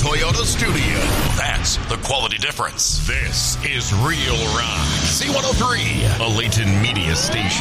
Toyota studio. That's the quality difference. This is Real Rock. C103, a Layton media station.